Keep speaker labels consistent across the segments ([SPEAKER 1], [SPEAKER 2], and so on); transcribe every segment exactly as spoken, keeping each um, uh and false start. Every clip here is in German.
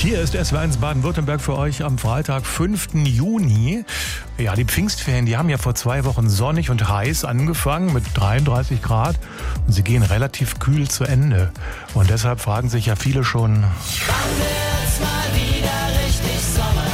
[SPEAKER 1] Hier ist S W R eins Baden-Württemberg für euch am Freitag, fünften Juni. Ja, die Pfingstferien, die haben ja vor zwei Wochen sonnig und heiß angefangen mit dreiunddreißig Grad und sie gehen relativ kühl zu Ende. Und deshalb fragen sich ja viele schon:
[SPEAKER 2] Wann wird's mal wieder richtig Sommer?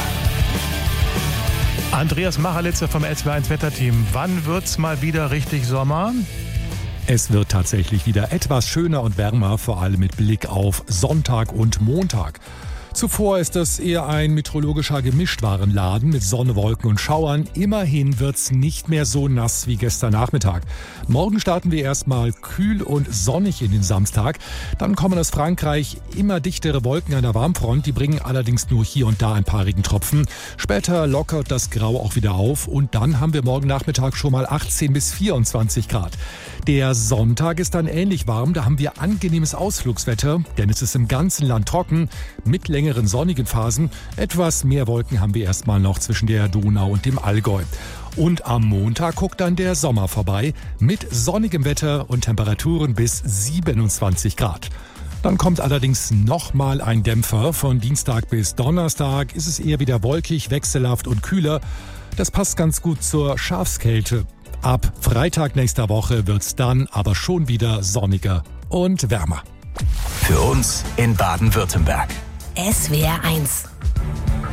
[SPEAKER 1] Andreas Machelitzer vom S W R eins Wetterteam, wann wird's mal wieder richtig Sommer?
[SPEAKER 3] Es wird tatsächlich wieder etwas schöner und wärmer, vor allem mit Blick auf Sonntag und Montag. Zuvor ist es eher ein meteorologischer Gemischtwarenladen mit Sonne, Wolken und Schauern. Immerhin wird's nicht mehr so nass wie gestern Nachmittag. Morgen starten wir erstmal kühl und sonnig in den Samstag. Dann kommen aus Frankreich immer dichtere Wolken an der Warmfront. Die bringen allerdings nur hier und da ein paar Regentropfen. Später lockert das Grau auch wieder auf und dann haben wir morgen Nachmittag schon mal achtzehn bis vierundzwanzig Grad. Der Sonntag ist dann ähnlich warm. Da haben wir angenehmes Ausflugswetter, denn es ist im ganzen Land trocken mit längeren sonnigen Phasen. Etwas mehr Wolken haben wir erstmal noch zwischen der Donau und dem Allgäu. Und am Montag guckt dann der Sommer vorbei mit sonnigem Wetter und Temperaturen bis siebenundzwanzig Grad. Dann kommt allerdings nochmal ein Dämpfer. Von Dienstag bis Donnerstag ist es eher wieder wolkig, wechselhaft und kühler. Das passt ganz gut zur Schafskälte. Ab Freitag nächster Woche wird's dann aber schon wieder sonniger und wärmer.
[SPEAKER 4] Für uns in Baden-Württemberg.
[SPEAKER 5] S W R eins